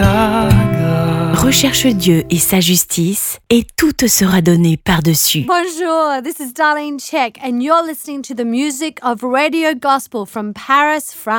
saga. Recherche Dieu et sa justice, et tout te sera donné par-dessus. Bonjour, this is Darlene Check, and you're listening to the music of Radio Gospel from Paris, France.